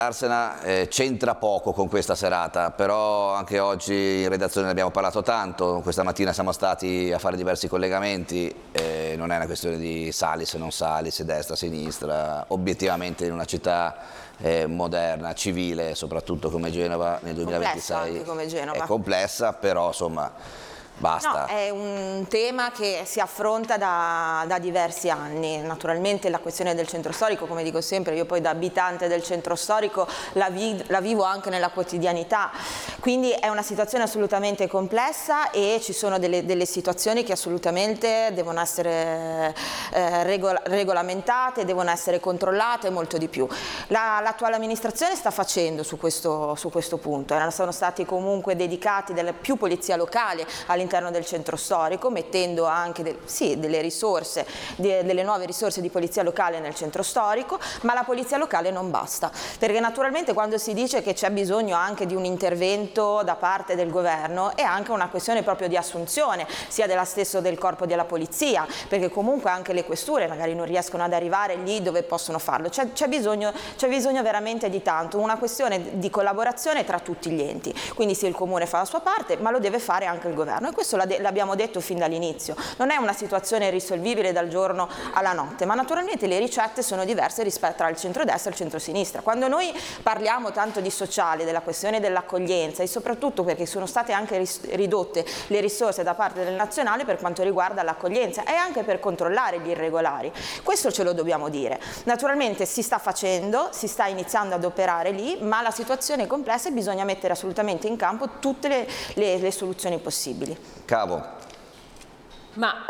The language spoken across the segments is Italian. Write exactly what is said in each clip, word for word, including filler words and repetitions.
Arsena eh, c'entra poco con questa serata, però anche oggi in redazione ne abbiamo parlato tanto, questa mattina siamo stati a fare diversi collegamenti, eh, non è una questione di sali se non sali, se destra, sinistra, obiettivamente in una città eh, moderna, civile, soprattutto come Genova nel duemilaventisei, complessa anche come Genova. È complessa, però insomma basta. No, è un tema che si affronta da, da diversi anni. Naturalmente la questione del centro storico, come dico sempre, io poi da abitante del centro storico la, vi, la vivo anche nella quotidianità, quindi è una situazione assolutamente complessa e ci sono delle, delle situazioni che assolutamente devono essere eh, regola, regolamentate, devono essere controllate e molto di più. La, l'attuale amministrazione sta facendo su questo, su questo punto, sono stati comunque dedicati delle, più polizia locale all'interno del centro storico, mettendo anche del, sì, delle risorse, de, delle nuove risorse di polizia locale nel centro storico, ma la polizia locale non basta, perché naturalmente quando si dice che c'è bisogno anche di un intervento da parte del governo è anche una questione proprio di assunzione, sia della stesso del corpo della polizia, perché comunque anche le questure magari non riescono ad arrivare lì dove possono farlo, c'è, c'è bisogno, c'è bisogno veramente di tanto, una questione di collaborazione tra tutti gli enti, quindi sì, il comune fa la sua parte, ma lo deve fare anche il governo. E questo l'abbiamo detto fin dall'inizio, non è una situazione risolvibile dal giorno alla notte, ma naturalmente le ricette sono diverse rispetto tra il centrodestra e il centrosinistra. Quando noi parliamo tanto di sociale, della questione dell'accoglienza e soprattutto perché sono state anche ridotte le risorse da parte del nazionale per quanto riguarda l'accoglienza e anche per controllare gli irregolari, questo ce lo dobbiamo dire. Naturalmente si sta facendo, si sta iniziando ad operare lì, ma la situazione è complessa e bisogna mettere assolutamente in campo tutte le, le, le soluzioni possibili. Cavo. Ma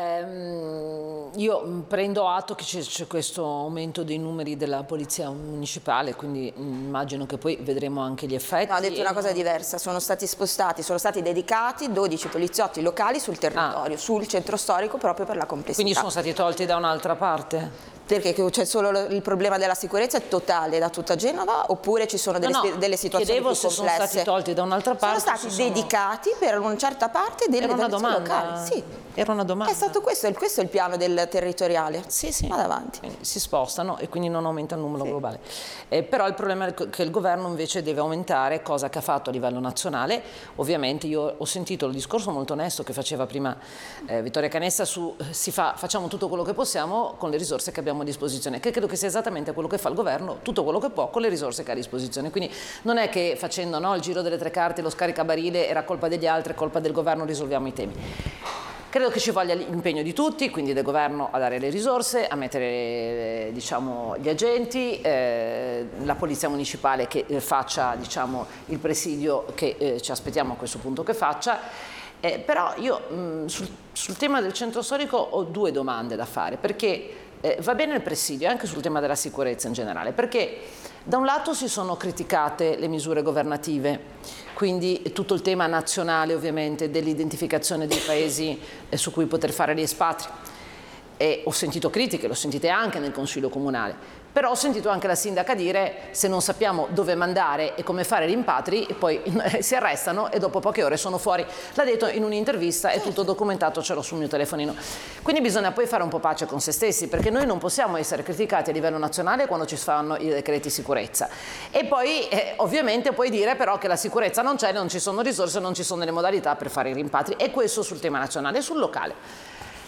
ehm, io prendo atto che c'è, c'è questo aumento dei numeri della polizia municipale, quindi immagino che poi vedremo anche gli effetti. No, ho detto una cosa diversa, sono stati spostati, sono stati dedicati dodici poliziotti locali sul territorio, ah. sul centro storico proprio per la complessità. Quindi sono stati tolti da un'altra parte? Perché c'è solo il problema della sicurezza è totale da tutta Genova oppure ci sono delle, no, no, delle situazioni più complesse? Sono stati tolti da un'altra parte. Sono stati sono... dedicati per una certa parte delle polizia locali. Sì. Era una domanda. È stato questo, questo è il piano del territoriale. Sì, sì. Vado avanti. Quindi si spostano e quindi non aumenta il numero sì. globale. Eh, però il problema è che il governo invece deve aumentare, cosa che ha fatto a livello nazionale. Ovviamente io ho sentito il discorso molto onesto che faceva prima eh, Vittoria Canessa su si fa, facciamo tutto quello che possiamo con le risorse che abbiamo a disposizione, che credo che sia esattamente quello che fa il governo, tutto quello che può con le risorse che ha a disposizione. Quindi non è che facendo no, il giro delle tre carte, lo scaricabarile era colpa degli altri, è colpa del governo, risolviamo i temi. Credo che ci voglia l'impegno di tutti, quindi del governo a dare le risorse, a mettere diciamo, gli agenti, eh, la polizia municipale che eh, faccia diciamo, il presidio che eh, ci aspettiamo a questo punto che faccia. Eh, però io mh, sul, sul tema del centro storico ho due domande da fare, perché eh, va bene il presidio, anche sul tema della sicurezza in generale, perché da un lato si sono criticate le misure governative, quindi tutto il tema nazionale ovviamente dell'identificazione dei paesi eh, su cui poter fare gli espatri. E ho sentito critiche, l'ho sentite anche nel Consiglio Comunale, però ho sentito anche la sindaca dire se non sappiamo dove mandare e come fare rimpatri e poi si arrestano e dopo poche ore sono fuori. L'ha detto in un'intervista, è tutto documentato, ce l'ho sul mio telefonino. Quindi bisogna poi fare un po' pace con se stessi, perché noi non possiamo essere criticati a livello nazionale quando ci fanno i decreti sicurezza e poi eh, ovviamente puoi dire però che la sicurezza non c'è, non ci sono risorse, non ci sono le modalità per fare i rimpatri, e questo sul tema nazionale. Sul locale,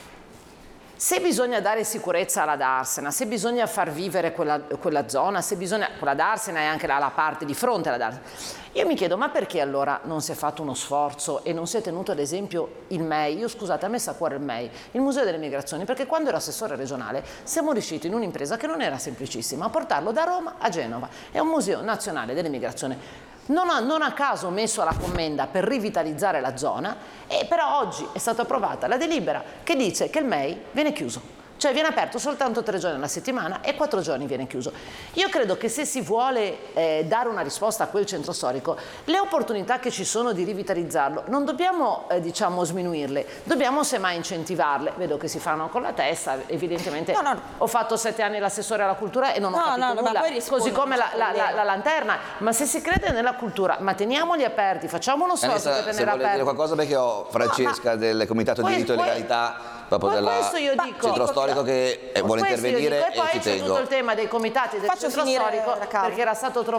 se bisogna dare sicurezza alla Darsena, se bisogna far vivere quella, quella zona, se bisogna, quella Darsena e anche la, la parte di fronte alla Darsena, io mi chiedo, ma perché allora non si è fatto uno sforzo e non si è tenuto ad esempio il M E I? Io scusate, a me sa cuore il M E I, il Museo delle Migrazioni, perché quando ero assessore regionale siamo riusciti in un'impresa che non era semplicissima a portarlo da Roma a Genova. È un museo nazionale delle migrazioni. Non a, non a caso ho messo la commenda per rivitalizzare la zona, e però oggi è stata approvata la delibera che dice che il M E I viene chiuso. Cioè viene aperto soltanto tre giorni alla settimana e quattro giorni viene chiuso. Io credo che se si vuole eh, dare una risposta a quel centro storico, le opportunità che ci sono di rivitalizzarlo non dobbiamo eh, diciamo sminuirle, dobbiamo semmai incentivarle. Vedo che si fanno con la testa, evidentemente no, no. Ho fatto sette anni l'assessore alla cultura e non ho no, capito no, nulla, così come la, la, la, la lanterna, ma se si crede nella cultura, ma teniamoli aperti, facciamo uno sforzo per tenere aperti. Se vuole dire qualcosa, perché ho Francesca no, del Comitato di Diritto e Legalità proprio poi della questo io dico, centro storico storico che eh, vuole Questo io intervenire dico. E e poi ci c'è tengo. tutto il tema dei comitati del Faccio centro finire storico, la causa. perché era stato trovato